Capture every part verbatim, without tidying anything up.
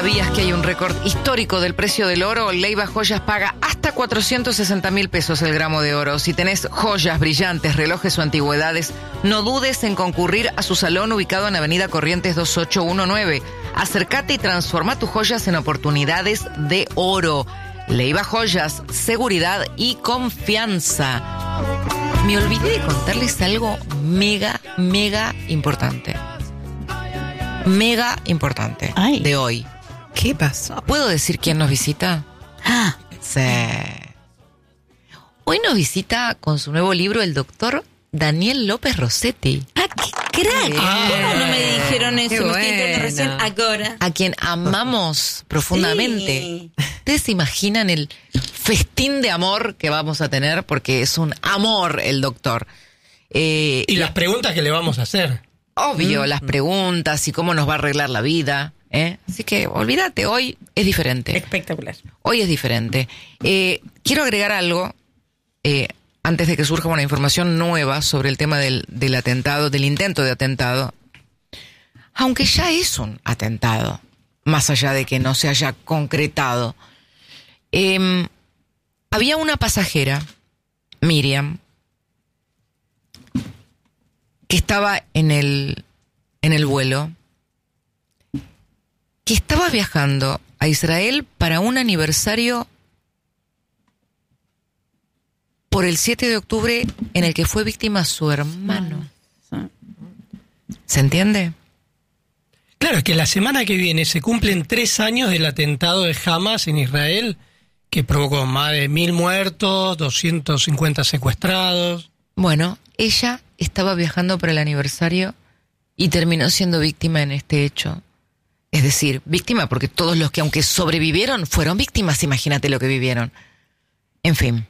¿Sabías que hay un récord histórico del precio del oro? Leiva Joyas paga hasta cuatrocientos sesenta mil pesos el gramo de oro. Si tenés joyas, brillantes, relojes o antigüedades, no dudes en concurrir a su salón ubicado en Avenida Corrientes dos ocho uno nueve. Acércate y transforma tus joyas en oportunidades de oro. Leiva Joyas, seguridad y confianza. Me olvidé de contarles algo mega, mega importante. Mega importante. Ay. De hoy. ¿Qué pasó? ¿Puedo decir quién nos visita? Ah, Sí. Hoy nos visita con su nuevo libro el doctor Daniel López Rossetti, ah, qué crack. Ah, ¿Cómo no me dijeron eso? qué Me estoy enterando bueno. recién ahora. a quien amamos profundamente. Sí. ¿Ustedes se imaginan el festín de amor que vamos a tener? Porque es un amor el doctor. Eh, Y las preguntas que le vamos a hacer. Obvio, las preguntas y cómo nos va a arreglar la vida. ¿eh? Así que olvídate, hoy es diferente. Espectacular. Hoy es diferente. Eh, quiero agregar algo, eh, antes de que surja una información nueva sobre el tema del, del atentado, del intento de atentado. Aunque ya es un atentado, más allá de que no se haya concretado. Eh, había una pasajera, Miriam, que estaba en el, en el vuelo, que estaba viajando a Israel para un aniversario por el siete de octubre en el que fue víctima su hermano. ¿Se entiende? Claro, es que la semana que viene se cumplen tres años del atentado de Hamas en Israel, que provocó más de mil muertos, doscientos cincuenta secuestrados. Bueno, ella estaba viajando para el aniversario y terminó siendo víctima en este hecho. Es decir, víctima porque todos los que aunque sobrevivieron fueron víctimas, imagínate lo que vivieron. En fin,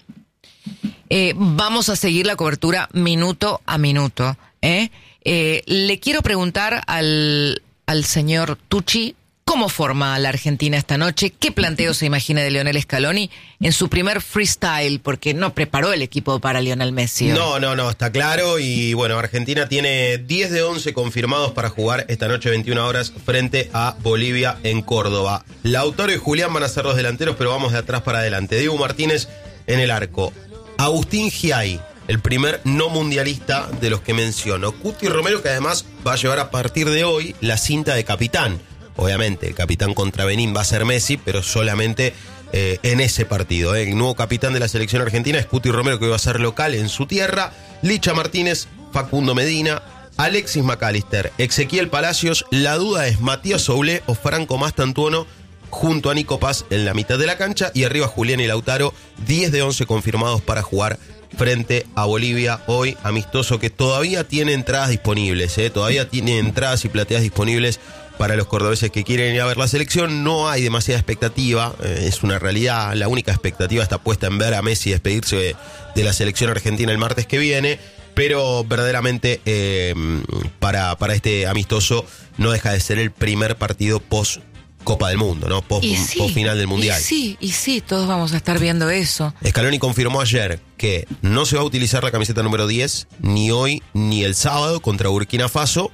eh, vamos a seguir la cobertura minuto a minuto. ¿eh? Eh, le quiero preguntar al, al señor Tucci, ¿cómo forma a la Argentina esta noche? ¿Qué planteo se imagina de Lionel Scaloni en su primer freestyle? Porque no preparó el equipo para Lionel Messi. ¿o? No, no, no, está claro. Y bueno, Argentina tiene diez de once confirmados para jugar esta noche veintiuna horas frente a Bolivia en Córdoba. Lautaro y Julián van a ser los delanteros, pero vamos de atrás para adelante. Diego Martínez en el arco. Agustín Giai, el primer no mundialista de los que menciono. Cuti Romero, que además va a llevar a partir de hoy la cinta de capitán. Obviamente, el capitán contra Benín va a ser Messi, pero solamente eh, en ese partido. ¿eh? El nuevo capitán de la selección argentina es Cuti Romero, que va a ser local en su tierra. Licha Martínez, Facundo Medina, Alexis McAllister, Ezequiel Palacios. La duda es Matías Soulé o Franco Mastantuono junto a Nico Paz en la mitad de la cancha. Y arriba Julián y Lautaro, diez de once confirmados para jugar frente a Bolivia hoy, amistoso que todavía tiene entradas disponibles. ¿eh? Todavía tiene entradas y plateas disponibles para los cordobeses que quieren ir a ver la selección. No hay demasiada expectativa, eh, es una realidad. La única expectativa está puesta en ver a Messi despedirse de, de la selección argentina el martes que viene, pero verdaderamente eh, para, para este amistoso no deja de ser el primer partido post Copa del Mundo, ¿no? Post, Y sí, post final del Mundial. Y sí, y sí, todos vamos a estar viendo eso. Scaloni confirmó ayer que no se va a utilizar la camiseta número diez ni hoy ni el sábado contra Burkina Faso,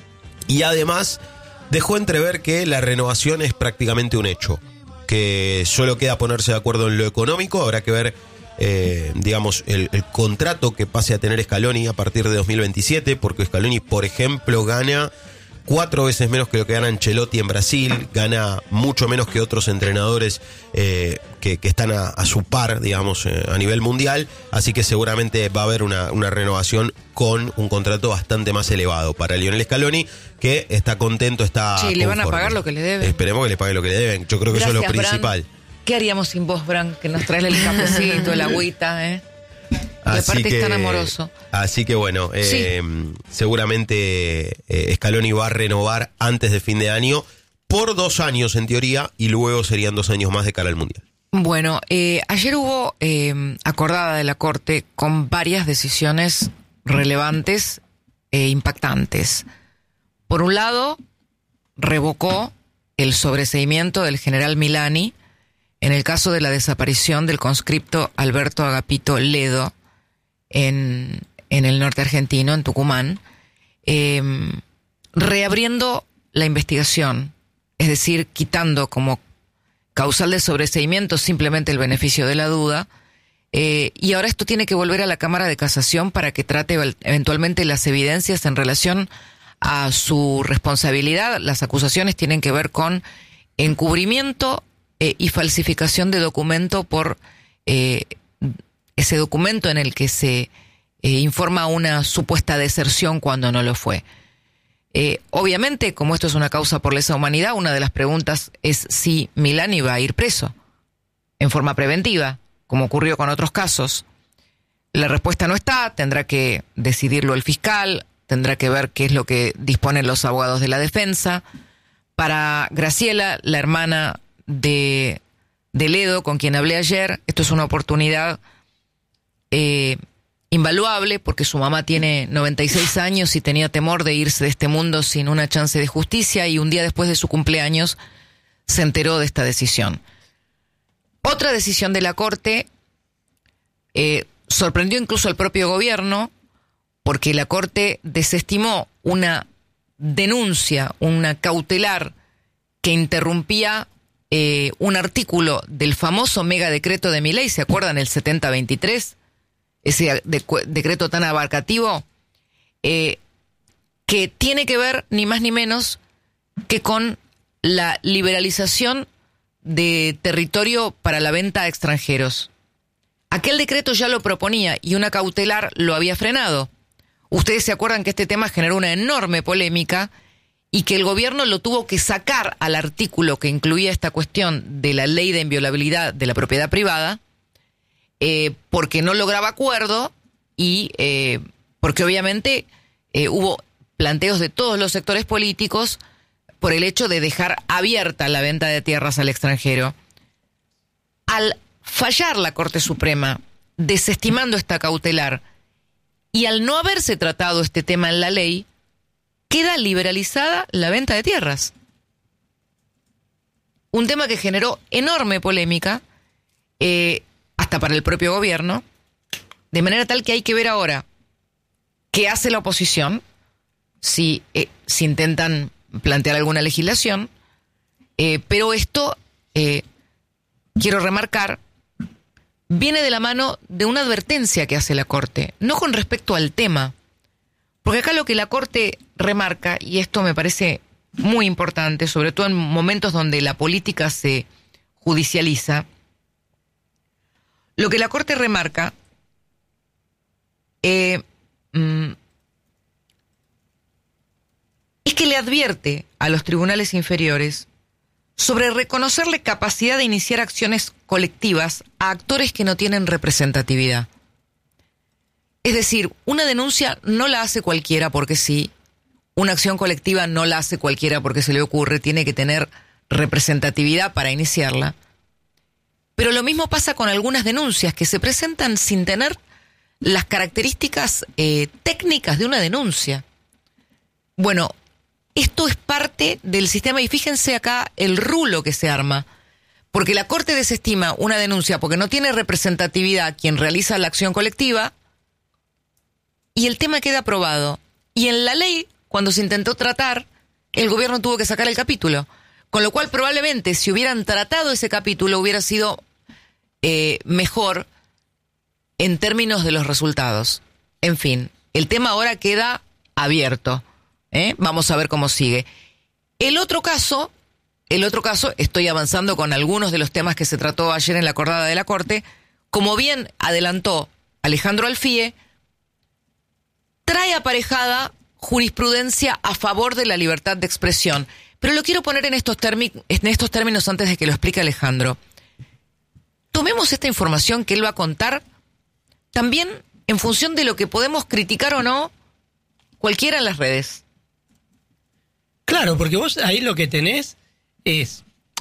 y además dejó entrever que la renovación es prácticamente un hecho, que solo queda ponerse de acuerdo en lo económico. Habrá que ver, eh, digamos, el, el contrato que pase a tener Scaloni a partir de dos mil veintisiete, porque Scaloni, por ejemplo, gana cuatro veces menos que lo que gana Ancelotti en Brasil, gana mucho menos que otros entrenadores eh, que, que están a, a su par, digamos, eh, a nivel mundial, así que seguramente va a haber una, una renovación con un contrato bastante más elevado para Lionel Scaloni, que está contento, está Sí, le van a conforme. pagar lo que le deben. Esperemos que le paguen lo que le deben, yo creo que eso es lo Gracias, principal. Bran. ¿Qué haríamos sin vos, Bran? Que nos traes el cafecito, el agüita, ¿eh? Y Así aparte que, es tan amoroso. Así que bueno, eh, seguramente eh, Scaloni va a renovar antes de fin de año por dos años en teoría, y luego serían dos años más de cara al Mundial. Bueno, eh, ayer hubo eh, acordada de la Corte con varias decisiones relevantes e impactantes. Por un lado, revocó el sobreseimiento del general Milani en el caso de la desaparición del conscripto Alberto Agapito Ledo en, en el norte argentino, en Tucumán, eh, reabriendo la investigación es decir, quitando como causal de sobreseimiento simplemente el beneficio de la duda, eh, y ahora esto tiene que volver a la Cámara de Casación para que trate eventualmente las evidencias en relación a su responsabilidad. Las acusaciones tienen que ver con encubrimiento eh, y falsificación de documento por eh, ese documento en el que se eh, informa una supuesta deserción cuando no lo fue. Eh, obviamente, como esto es una causa por lesa humanidad, una de las preguntas es si Milani va a ir preso en forma preventiva, como ocurrió con otros casos. La respuesta no está, tendrá que decidirlo el fiscal, tendrá que ver qué es lo que disponen los abogados de la defensa. Para Graciela, la hermana de, de Ledo, con quien hablé ayer, esto es una oportunidad eh, invaluable, porque su mamá tiene noventa y seis años y tenía temor de irse de este mundo sin una chance de justicia, y un día después de su cumpleaños se enteró de esta decisión. Otra decisión de la Corte eh, sorprendió incluso al propio gobierno, porque la Corte desestimó una denuncia, una cautelar que interrumpía eh, un artículo del famoso megadecreto de Milei. ¿Se acuerdan? El setenta veintitrés, ese de, decreto tan abarcativo, eh, que tiene que ver ni más ni menos que con la liberalización de territorio para la venta a extranjeros. Aquel decreto ya lo proponía y una cautelar lo había frenado. Ustedes se acuerdan que este tema generó una enorme polémica y que el gobierno lo tuvo que sacar al artículo que incluía esta cuestión de la ley de inviolabilidad de la propiedad privada, eh, porque no lograba acuerdo y eh, porque obviamente eh, hubo planteos de todos los sectores políticos por el hecho de dejar abierta la venta de tierras al extranjero. Al fallar la Corte Suprema, desestimando esta cautelar, y al no haberse tratado este tema en la ley, queda liberalizada la venta de tierras. Un tema que generó enorme polémica, eh, hasta para el propio gobierno, de manera tal que hay que ver ahora qué hace la oposición, si, eh, si intentan plantear alguna legislación, eh, pero esto, eh, quiero remarcar, viene de la mano de una advertencia que hace la Corte, no con respecto al tema, porque acá lo que la Corte remarca, y esto me parece muy importante, sobre todo en momentos donde la política se judicializa, lo que la Corte remarca eh, mm, es que le advierte a los tribunales inferiores sobre reconocerle capacidad de iniciar acciones colectivas a actores que no tienen representatividad. Es decir, una denuncia no la hace cualquiera porque sí, una acción colectiva no la hace cualquiera porque se le ocurre, tiene que tener representatividad para iniciarla. Pero lo mismo pasa con algunas denuncias que se presentan sin tener las características eh, técnicas de una denuncia. Bueno, esto es parte del sistema y fíjense acá el rulo que se arma, porque la Corte desestima una denuncia porque no tiene representatividad quien realiza la acción colectiva y el tema queda aprobado. Y en la ley, cuando se intentó tratar, el gobierno tuvo que sacar el capítulo, con lo cual probablemente si hubieran tratado ese capítulo hubiera sido eh, mejor en términos de los resultados. En fin, el tema ahora queda abierto. ¿Eh? Vamos a ver cómo sigue. El otro caso, el otro caso, estoy avanzando con algunos de los temas que se trató ayer en la acordada de la Corte, como bien adelantó Alejandro Alfie, trae aparejada jurisprudencia a favor de la libertad de expresión. Pero lo quiero poner en estos, termi- en estos términos antes de que lo explique Alejandro. Tomemos esta información que él va a contar también en función de lo que podemos criticar o no cualquiera en las redes. Claro, porque vos ahí lo que tenés es,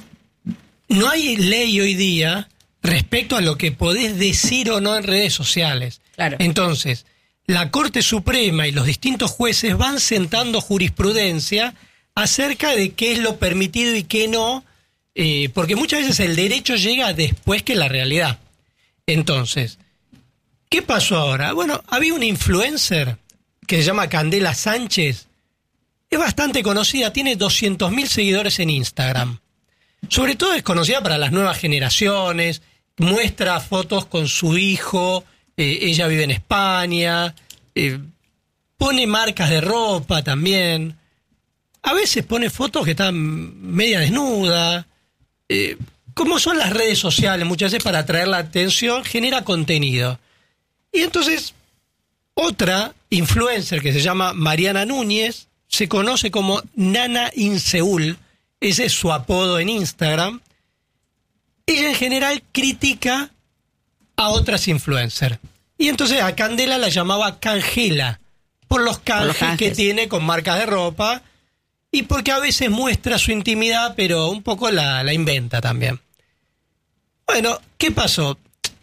no hay ley hoy día respecto a lo que podés decir o no en redes sociales. Claro. Entonces, la Corte Suprema y los distintos jueces van sentando jurisprudencia acerca de qué es lo permitido y qué no, eh, porque muchas veces el derecho llega después que la realidad. Entonces, ¿qué pasó ahora? Bueno, había un influencer que se llama Candela Sánchez, es bastante conocida, tiene doscientos mil seguidores en Instagram. Sobre todo es conocida para las nuevas generaciones, muestra fotos con su hijo, eh, ella vive en España, eh, pone marcas de ropa también, a veces pone fotos que están media desnuda, eh, como son las redes sociales, muchas veces para atraer la atención, genera contenido. Y entonces, otra influencer que se llama Mariana Núñez, se conoce como Nana in Seúl, ese es su apodo en Instagram. Ella en general critica a otras influencers. Y entonces a Candela la llamaba Cangela, por los canjes, por los canjes que tiene con marcas de ropa, y porque a veces muestra su intimidad, pero un poco la, la inventa también. Bueno, ¿qué pasó?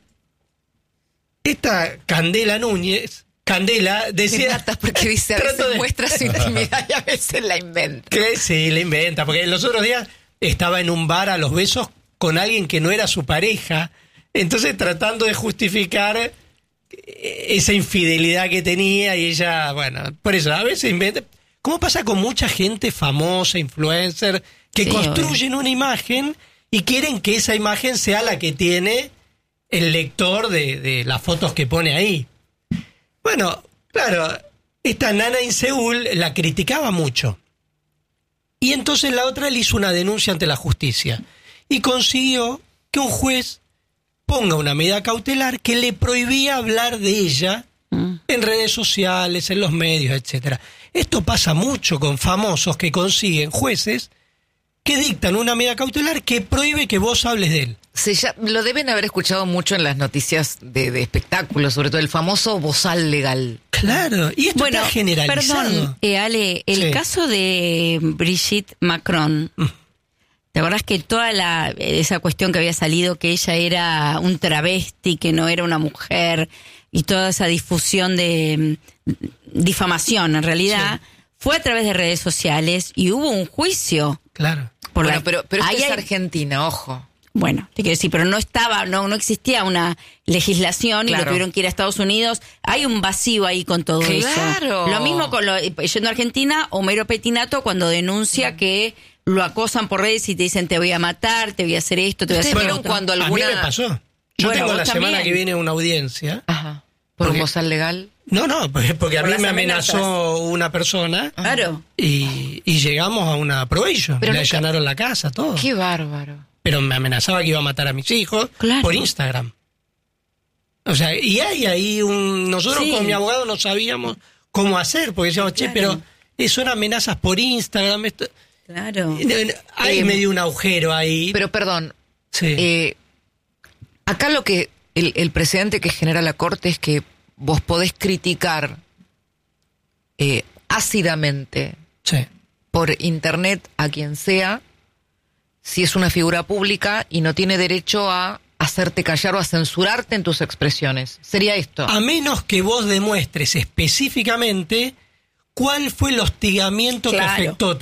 Esta Candela Núñez, Candela decía... Porque dice, a veces de... muestra su intimidad y a veces la inventa. Que sí, la inventa, porque los otros días estaba en un bar a los besos con alguien que no era su pareja, entonces tratando de justificar esa infidelidad que tenía, y ella, bueno, por eso, a veces inventa... ¿Cómo pasa con mucha gente famosa, influencer, que sí, construyen obvio. una imagen y quieren que esa imagen sea la que tiene el lector de, de las fotos que pone ahí? Bueno, claro, esta Nana in Seúl la criticaba mucho. Y entonces la otra le hizo una denuncia ante la justicia y consiguió que un juez ponga una medida cautelar que le prohibía hablar de ella mm. en redes sociales, en los medios, etcétera. Esto pasa mucho con famosos que consiguen jueces que dictan una medida cautelar que prohíbe que vos hables de él. Se ya, lo deben haber escuchado mucho en las noticias de, de espectáculos, sobre todo el famoso bozal legal. Claro, y esto bueno, está generalizado. Perdón, eh, Ale, el sí. caso de Brigitte Macron, ¿te acordás que toda la esa cuestión que había salido, que ella era un travesti, que no era una mujer, y toda esa difusión de difamación, en realidad, sí. fue a través de redes sociales y hubo un juicio? Claro. Por bueno, la, pero, pero esto es hay... Argentina, ojo. Bueno, te quiero decir, pero no estaba, no, no existía una legislación claro. y lo tuvieron que ir a Estados Unidos. Hay un vacío ahí con todo claro. eso. Claro. Lo mismo con lo, yendo a Argentina, Homero Pettinato cuando denuncia mm. que lo acosan por redes y te dicen te voy a matar, te voy a hacer esto, te voy a hacer bueno, esto. Cuando alguna... A mí me pasó. Yo bueno, tengo la también. semana que viene una audiencia. Ajá. ¿Por porque... un bozal legal? No, no, porque, porque a por mí me amenazas. amenazó una persona. Claro. Y, y llegamos a una probation. Pero le nunca... allanaron la casa, todo. Qué bárbaro. Pero me amenazaba que iba a matar a mis hijos claro. por Instagram. O sea, y hay ahí un... Nosotros sí. con mi abogado no sabíamos cómo hacer, porque decíamos, che, claro. pero son amenazas por Instagram. Esto... Claro. Hay eh, medio un agujero ahí. Pero perdón, sí. eh, acá lo que... El, el precedente que genera la Corte es que vos podés criticar eh, ácidamente sí. por internet a quien sea, si es una figura pública y no tiene derecho a hacerte callar o a censurarte en tus expresiones. ¿Sería esto? A menos que vos demuestres específicamente cuál fue el hostigamiento claro. que afectó